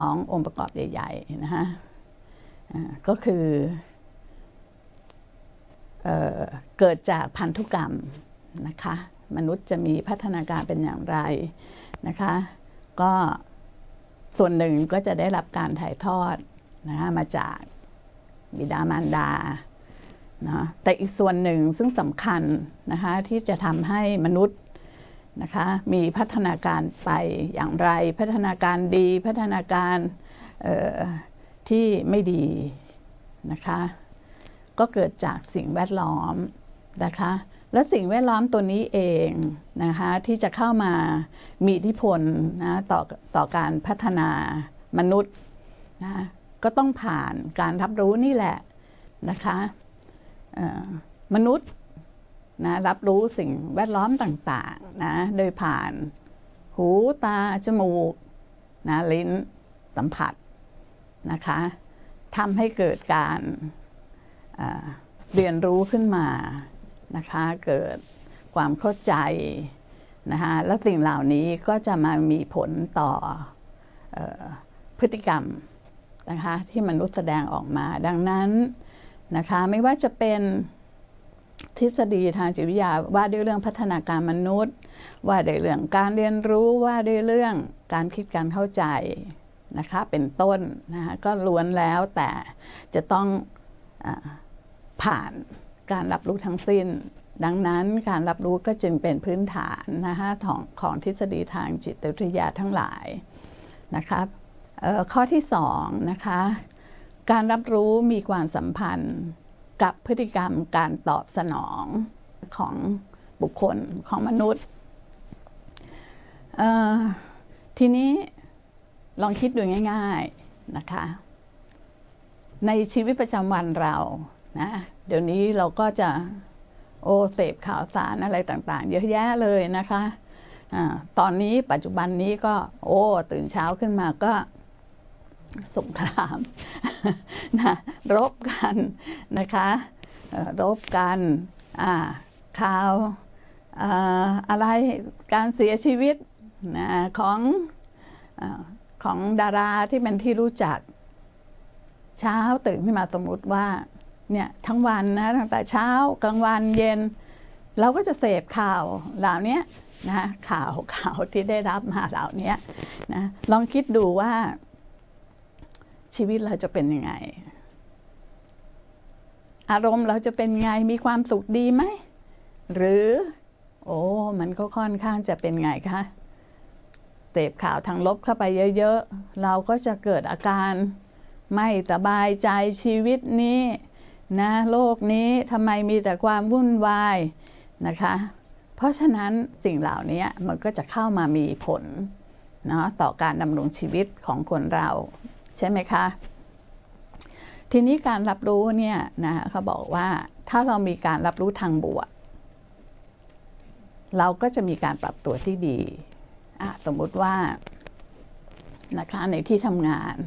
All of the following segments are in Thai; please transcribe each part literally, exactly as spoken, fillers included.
ขององค์ประกอบใหญ่ๆนะฮะก็คือเอ่อเกิดจากพันธุกรรมนะคะมนุษย์จะมีพัฒนาการเป็นอย่างไรนะคะก็ส่วนหนึ่งก็จะได้รับการถ่ายทอดนะมาจากบิดามารดานะแต่อีกส่วนหนึ่งซึ่งสำคัญนะคะที่จะทำให้มนุษย์นะคะมีพัฒนาการไปอย่างไรพัฒนาการดีพัฒนาการที่ไม่ดีนะคะก็เกิดจากสิ่งแวดล้อมนะคะและสิ่งแวดล้อมตัวนี้เองนะคะที่จะเข้ามามีอิทธิพลนะต่อต่อการพัฒนามนุษย์นะก็ต้องผ่านการรับรู้นี่แหละนะคะมนุษย์นะรับรู้สิ่งแวดล้อมต่างๆนะโดยผ่านหูตาจมูกนะลิ้นสัมผัสนะคะทำให้เกิดการเรียนรู้ขึ้นมานะคะเกิดความเข้าใจนะคะและสิ่งเหล่านี้ก็จะมามีผลต่อเอ่อพฤติกรรมนะคะที่มนุษย์แสดงออกมาดังนั้นนะคะไม่ว่าจะเป็นทฤษฎีทางจิตวิทยาว่าด้วยเรื่องพัฒนาการมนุษย์ว่าด้วยเรื่องการเรียนรู้ว่าด้วยเรื่องการคิดการเข้าใจนะคะเป็นต้นนะคะก็ล้วนแล้วแต่จะต้องอผ่านการรับรู้ทั้งสิ้นดังนั้นการรับรู้ก็จึงเป็นพื้นฐานนะคะของของทฤษฎีทางจิตวิทยาทั้งหลายนะคะข้อที่สองนะคะการรับรู้มีความสัมพันธ์กับพฤติกรรมการตอบสนองของบุคคลของมนุษย์ทีนี้ลองคิดดูง่ายๆนะคะในชีวิตประจำวันเรานะเดี๋ยวนี้เราก็จะโอ้เสพข่าวสารอะไรต่างๆเยอะแยะเลยนะคะอ่าตอนนี้ปัจจุบันนี้ก็โอ้ตื่นเช้าขึ้นมาก็สงครามนะรบกันนะคะรบกันอ่าข่าวอ่าอะไรการเสียชีวิตนะของอ่าของดาราที่เป็นที่รู้จักเช้าตื่นขึ้นมาสมมุติว่าเนี่ยทั้งวันนะตั้งแต่เช้ากลางวันเย็นเราก็จะเสพข่าวเหล่านี้นะข่าวข่าวที่ได้รับมาเหล่านี้นะลองคิดดูว่าชีวิตเราจะเป็นยังไงอารมณ์เราจะเป็นไงมีความสุขดีไหมหรือโอ้มันก็ค่อนข้างจะเป็นไงคะเสพข่าวทางลบเข้าไปเยอะๆเราก็จะเกิดอาการไม่สบายใจชีวิตนี้นะโลกนี้ทำไมมีแต่ความวุ่นวายนะคะเพราะฉะนั้นสิ่งเหล่านี้มันก็จะเข้ามามีผลเนาะต่อการดำรงชีวิตของคนเราใช่ไหมคะทีนี้การรับรู้เนี่ยนะเขาบอกว่าถ้าเรามีการรับรู้ทางบวกเราก็จะมีการปรับตัวที่ดีสมมุติว่านะคะในที่ทำงาน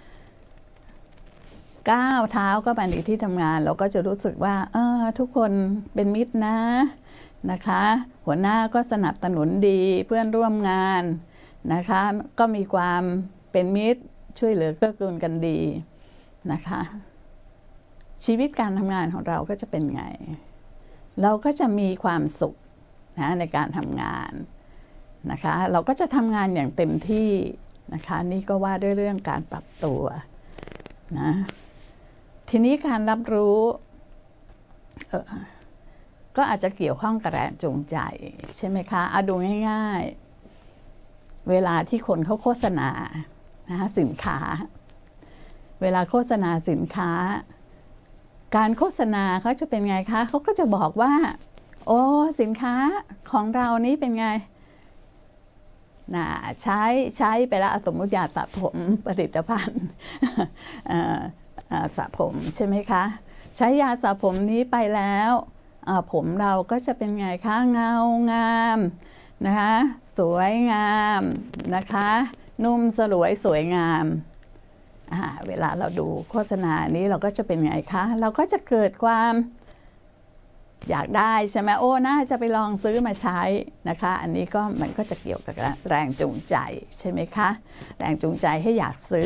ก้าวเท้าก็ไปในที่ทำงานเราก็จะรู้สึกว่าเออทุกคนเป็นมิตรนะนะคะหัวหน้าก็สนับสนุนดีเพื่อนร่วมงานนะคะก็มีความเป็นมิตรช่วยเหลือเกื้อกูลกันดีนะคะชีวิตการทำงานของเราก็จะเป็นไงเราก็จะมีความสุขนะในการทำงานนะคะเราก็จะทำงานอย่างเต็มที่นะคะนี่ก็ว่าด้วยเรื่องการปรับตัวนะทีนี้การรับรู้ก็อาจจะเกี่ยวข้องกับแรงจูงใจใช่ไหมคะเอาดูง่ายๆเวลาที่คนเขาโฆษณานะสินค้าเวลาโฆษณาสินค้าการโฆษณาเขาจะเป็นไงคะเขาก็จะบอกว่าโอ้สินค้าของเรานี้เป็นไงนะใช้ใช้ไปแล้วสมมติยาสระผมผลิตภัณฑ์สระผมใช่ไหมคะใช้ยาสระผมนี้ไปแล้วผมเราก็จะเป็นไงคะเงางามนะคะสวยงามนะคะนุ่มสลวยสวยงามเวลาเราดูโฆษณานี้เราก็จะเป็นไงคะเราก็จะเกิดความอยากได้ใช่ไหมโอ้น่าจะไปลองซื้อมาใช้นะคะอันนี้ก็มันก็จะเกี่ยวกับแรงจูงใจใช่ไหมคะแรงจูงใจให้อยากซื้อ